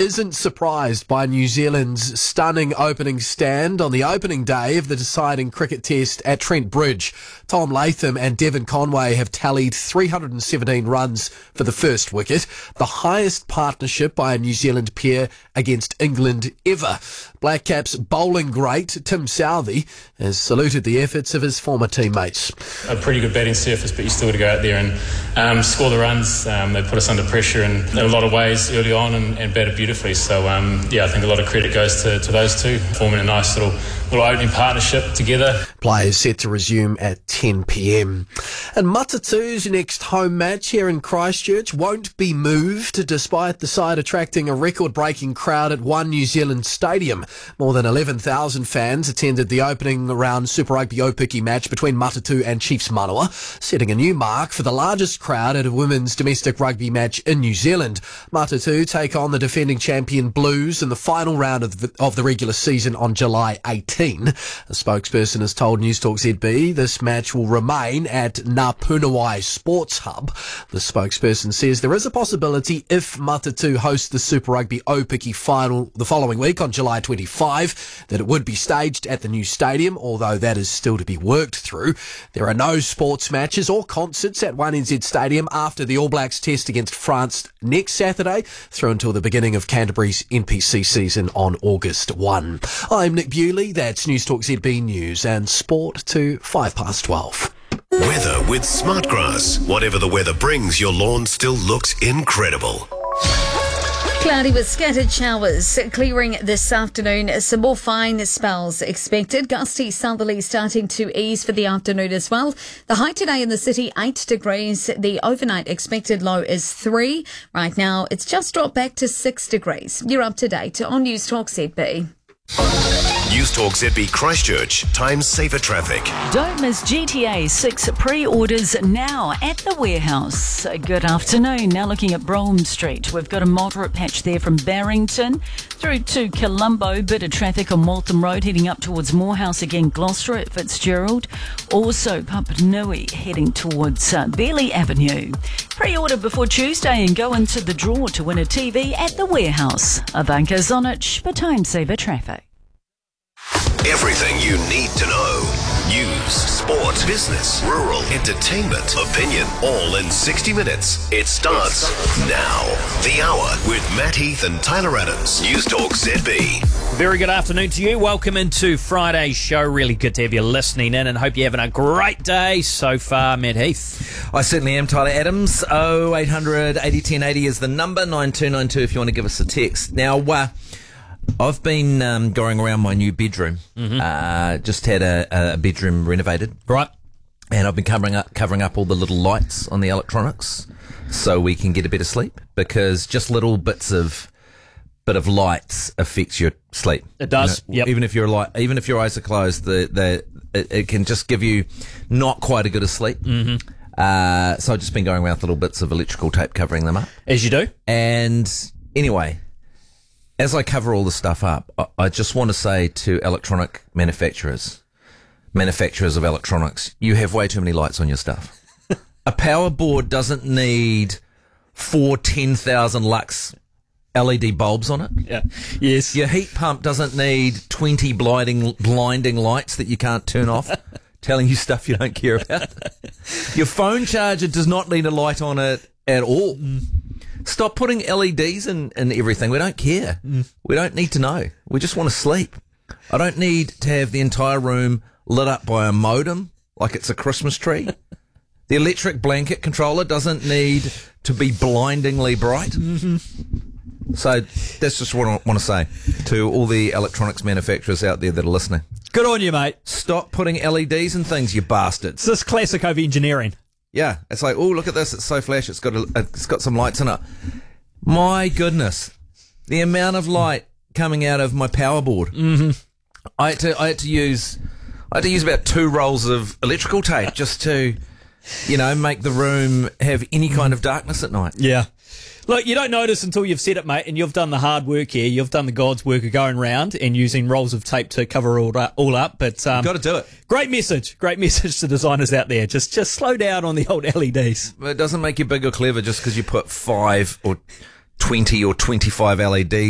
isn't surprised by New Zealand's stunning opening stand on the opening day of the deciding cricket test at Trent Bridge. Tom Latham and Devon Conway have tallied 317 runs for the first wicket, the highest partnership by a New Zealand pair against England ever. Black Caps bowling great Tim Southee has saluted the efforts of his former teammates. A pretty good batting surface, but you still got to go out there and score the runs. They put us under pressure in a lot of ways early on and batted beautifully. So, I think a lot of credit goes to those two, forming a nice little opening partnership together. Play is set to resume at 10 p.m. And Matatu's next home match here in Christchurch won't be moved despite the side attracting a record-breaking crowd at One New Zealand Stadium. More than 11,000 fans attended the opening round Super Rugby Aupiki match between Matatu and Chiefs Manawa, setting a new mark for the largest crowd at a women's domestic rugby match in New Zealand. Matatu take on the defending champion Blues in the final round of the regular season on July 18. A spokesperson has told Newstalk ZB this match will remain at Ngā Punawai Sports Hub. The spokesperson says there is a possibility if Matatu hosts the Super Rugby Aupiki final the following week on July 25 that it would be staged at the new stadium, although that is still to be worked through. There are no sports matches or concerts at 1NZ Stadium after the All Blacks test against France next Saturday through until the beginning of Canterbury's NPC season on August 1. I'm Nick Bewley. That's Newstalk ZB News and Sport to 12:05. Weather with Smartgrass. Whatever the weather brings, your lawn still looks incredible. Cloudy with scattered showers clearing this afternoon. Some more fine spells expected. Gusty southerly starting to ease for the afternoon as well. The high today in the city, 8 degrees. The overnight expected low is 3. Right now, it's just dropped back to 6 degrees. You're up to date on Newstalk ZB. Newstalk ZB Christchurch. Time saver traffic. Don't miss GTA 6 pre-orders now at the warehouse. Good afternoon. Now looking at Brougham Street. We've got a moderate patch there from Barrington through to Colombo. Bit of traffic on Waltham Road heading up towards Morehouse again, Gloucester at Fitzgerald. Also Papanui heading towards Bailey Avenue. Pre-order before Tuesday and go into the draw to win a TV at the warehouse. Ivanka Zonich for Time Saver Traffic. Everything you need to know. News, sport, business, rural, entertainment, opinion, all in 60 minutes. It starts now. The Hour with Matt Heath and Tyler Adams. Newstalk ZB. Very good afternoon to you. Welcome into Friday's show. Really good to have you listening in and hope you're having a great day so far, Matt Heath. I certainly am, Tyler Adams. 0800 80 1080 is the number, 9292 if you want to give us a text. Now, I've been going around my new bedroom. Just had a bedroom renovated. Right. And I've been covering up all the little lights on the electronics so we can get a better sleep, because just little bit of lights affects your sleep. It does. You know, yep. Even if your eyes are closed, it can just give you not quite a good a sleep. So I've just been going around with little bits of electrical tape covering them up. As you do. And anyway, as I cover all this stuff up, I just want to say to electronic manufacturers of electronics, you have way too many lights on your stuff. A power board doesn't need 4 10,000 lux LED bulbs on it. Yeah. Yes. Your heat pump doesn't need 20 blinding lights that you can't turn off, telling you stuff you don't care about. Your phone charger does not need a light on it at all. Stop putting LEDs in everything. We don't care. We don't need to know. We just want to sleep. I don't need to have the entire room lit up by a modem like it's a Christmas tree. The electric blanket controller doesn't need to be blindingly bright. So that's just what I want to say to all the electronics manufacturers out there that are listening. Good on you, mate. Stop putting LEDs in things, you bastards. It's this classic of engineering. Yeah, it's like, oh, look at this, it's so flash, it's got some lights in it. My goodness, the amount of light coming out of my power board. I had to use about 2 rolls of electrical tape just to, make the room have any kind of darkness at night. Yeah. Look, you don't notice until you've said it, mate, and you've done the hard work here. You've done the God's work of going round and using rolls of tape to cover all up. But You've got to do it. Great message to designers out there. Just slow down on the old LEDs. It doesn't make you big or clever just because you put 5 or 20 or 25 LEDs